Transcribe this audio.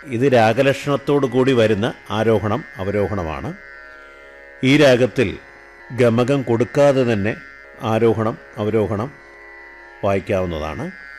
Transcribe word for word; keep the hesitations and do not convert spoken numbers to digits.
ഇത് രാഗലക്ഷണത്തോടു കൂടി വരുന്ന ആരോഹണം അവരോഹണമാണ്. ഈ രാഗത്തിൽ ഗമകം കൊടുക്കാതെ തന്നെ ആരോഹണം അവരോഹണം വായിക്കാവുന്നതാണ്.